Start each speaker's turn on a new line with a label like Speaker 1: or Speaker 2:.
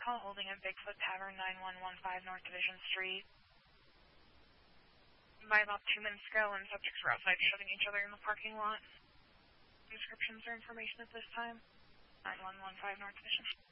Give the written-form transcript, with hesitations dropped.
Speaker 1: call holding at Bigfoot Tavern, 9115 North Division Street. By about 2 minutes ago, and subjects were outside shooting each other in the parking lot. Descriptions or information at this time, 9115 North Division.